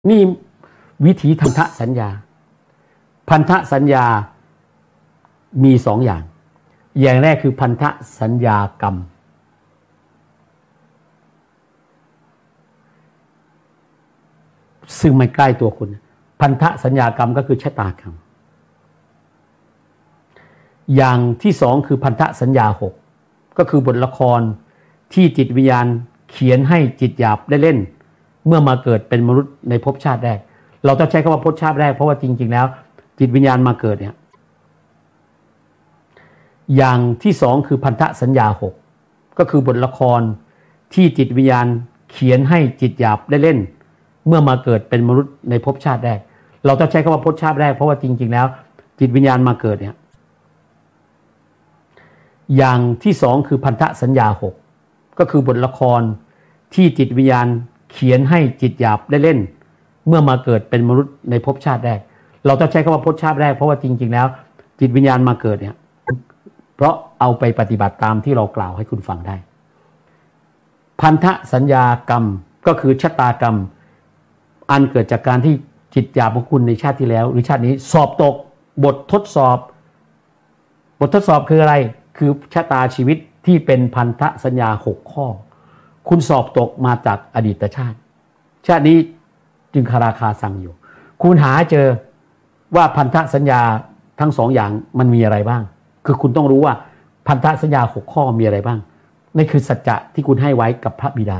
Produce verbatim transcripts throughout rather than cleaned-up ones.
นี่วิธีพันธสัญญาพันธสัญญามีสองอย่างอย่างแรกคือพันธสัญญากรรมซึ่งไม่ใกล้ตัวคุณพันธสัญญากรรมก็คือชะตากรรมอย่างที่สองคือพันธสัญญาหกก็คือบทละครที่จิตวิญญาณเขียนให้จิตหยาบได้เล่นเมื่อมาเกิดเป็นมนุษย์ในภพชาติแรกเราต้องใช้คำว่าภพชาติแรกเพราะว่าจริงๆแล้วจิตวิญญาณมาเกิดเนี่ยอย่างที่สองคือพันธสัญญาหกก็คือบทละครที่จิตวิญญาณเขียนให้จิตหยาบได้เล่นเมื่อมาเกิดเป็นมนุษย์ในภพชาติแรกเราต้องใช้คำว่าภพชาติแรกเพราะว่าจริงๆแล้วจิตวิญญาณมาเกิดเนี่ยอย่างที่สองคือพันธสัญญาหกก็คือบทละครที่จิตวิญญาณเขียนให้จิตหยาบได้เล่นเมื่อมาเกิดเป็นมนุษย์ในภพชาติแรกเราต้องใช้คำว่าภพชาติแรกเพราะว่าจริงๆแล้วจิตวิญญาณมาเกิดเนี่ยเพราะเอาไปปฏิบัติตามที่เรากล่าวให้คุณฟังได้พันธสัญญากรรมก็คือชะตากรรมอันเกิดจากการที่จิตหยาบของคุณในชาติที่แล้วหรือชาตินี้สอบตกบททดสอบบททดสอบคืออะไรคือชะตาชีวิตที่เป็นพันธสัญญาหกข้อคุณสอบตกมาจากอดีตชาติชาตินี้จึงคาราคาซังอยู่คุณหาเจอว่าพันธสัญญาทั้งสองอย่างมันมีอะไรบ้างคือคุณต้องรู้ว่าพันธสัญญาหกข้อมีอะไรบ้างนั่นคือสัจจะที่คุณให้ไว้กับพระบิดา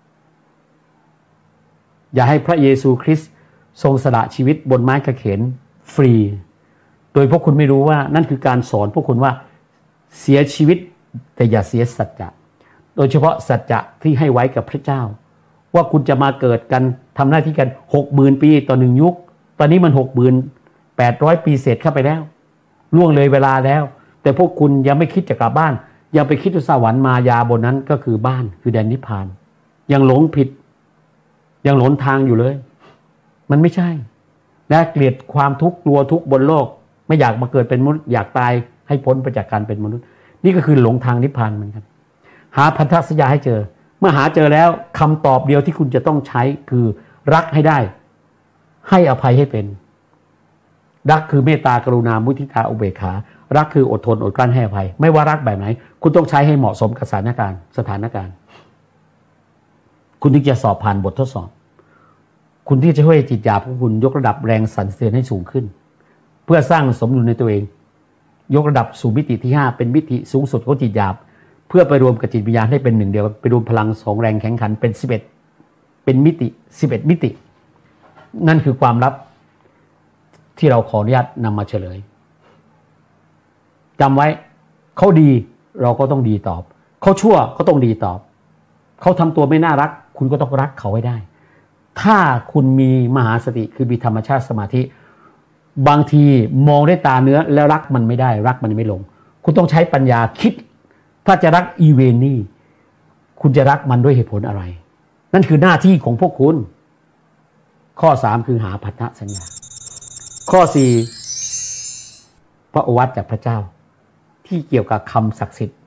อย่าให้พระเยซูคริสต์ทรงสละชีวิตบนไม้กางเขนฟรีโดยพวกคุณไม่รู้ว่านั่นคือการสอนพวกคุณว่าเสียชีวิตแต่อย่าเสียสัจจะโดยเฉพาะสัจจะที่ให้ไว้กับพระเจ้าว่าคุณจะมาเกิดกันทำหน้าที่กัน หกหมื่น ปีต่อหนึ่งยุคตอนนี้มัน หกหมื่นแปดร้อย ปีเศษเข้าไปแล้วล่วงเลยเวลาแล้วแต่พวกคุณยังไม่คิดจะกลับบ้านยังไปคิดว่าสวรรค์มายาบนนั้นก็คือบ้านคือแดนนิพพานยังหลงผิดยังหลงทางอยู่เลยมันไม่ใช่และเกลียดความทุกข์กลัวทุกข์บนโลกไม่อยากมาเกิดเป็นมนุษย์อยากตายให้พ้นไปจากการเป็นมนุษย์นี่ก็คือหลงทางนิพพานเหมือนกันหาพันธสัญญาให้เจอเมื่อหาเจอแล้วคำตอบเดียวที่คุณจะต้องใช้คือรักให้ได้ให้อภัยให้เป็นรักคือเมตตากรุณามุทิตาอุเบกขารักคืออดทนอดกลั้นให้อภัยไม่ว่ารักแบบไหนคุณต้องใช้ให้เหมาะสมกับสถานการณ์สถานการณ์คุณถึงจะสอบผ่านบททดสอบคุณที่จะช่วยจิตหยาบของคุณยกระดับแรงสั่นสะเทือนให้สูงขึ้นเพื่อสร้างสมดุลในตัวเองยกระดับสู่มิติที่ห้าเป็นมิติสูงสุดของจิตหยาบเพื่อไปรวมกับจิตวิญญาณให้เป็นหนึ่งเดียวไปรวมพลังสองแรงแข่งขันเป็นสิบเอ็ดเป็นมิติสิบเอ็ดมิตินั่นคือความลับที่เราขออนุญาตนำมาเฉลยจำไว้เขาดีเราก็ต้องดีตอบเขาชั่วก็ต้องดีตอบเขาทำตัวไม่น่ารักคุณก็ต้องรักเขาให้ได้ถ้าคุณมีมหาสติคือมีธรรมชาติสมาธิบางทีมองด้วยตาเนื้อแล้วรักมันไม่ได้รักมันไม่ลงคุณต้องใช้ปัญญาคิดถ้าจะรักอีเวนี่คุณจะรักมันด้วยเหตุผลอะไรนั่นคือหน้าที่ของพวกคุณข้อสามคือหาพันธสัญญาข้อสี่พระโอวาทจากพระเจ้าที่เกี่ยวกับคำศักดิ์สิทธิ์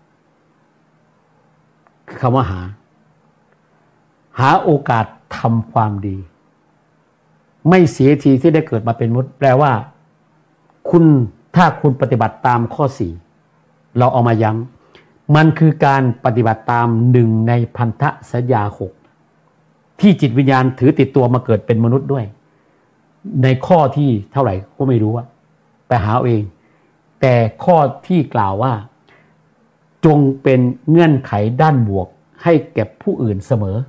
คือคำว่าหาหาโอกาสทำความดีไม่เสียทีที่ได้เกิดมาเป็นมนุษย์แปลว่าคุณถ้าคุณปฏิบัติตามข้อสี่เราเอามาย้ำมันคือการปฏิบัติตามหนึ่งในพันธสัญญาหกที่จิตวิญญาณถือติดตัวมาเกิดเป็นมนุษย์ด้วยในข้อที่เท่าไหร่ก็ไม่รู้อะไปหาเองแต่ข้อที่กล่าวว่าจงเป็นเงื่อนไขด้านบวกให้แก่ผู้อื่นเสมอ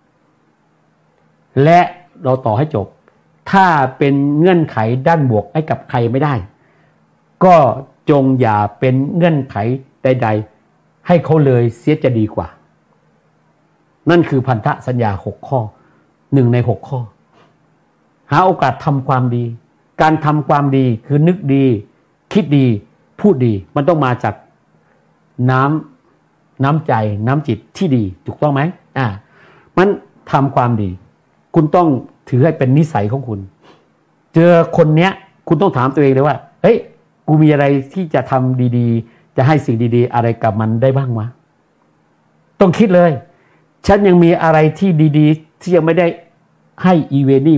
และเราต่อให้จบถ้าเป็นเงื่อนไขด้านบวกให้กับใครไม่ได้ก็จงอย่าเป็นเงื่อนไขใดๆให้เขาเลยเสียจะดีกว่านั่นคือพันธสัญญาหกข้อหนึ่งในหกข้อหาโอกาสทำความดีการทำความดีคือนึกดีคิดดีพูดดีมันต้องมาจากน้ำน้ำใจน้ำจิตที่ดีถูกต้องไหมอ่ามันทำความดีคุณต้องถือให้เป็นนิสัยของคุณเจอคนเนี้ยคุณต้องถามตัวเองเลยว่าเฮ้ยกูมีอะไรที่จะทำดีๆจะให้สิ่งดีๆอะไรกับมันได้บ้างวะต้องคิดเลยฉันยังมีอะไรที่ดีๆที่ยังไม่ได้ให้อีเวนี่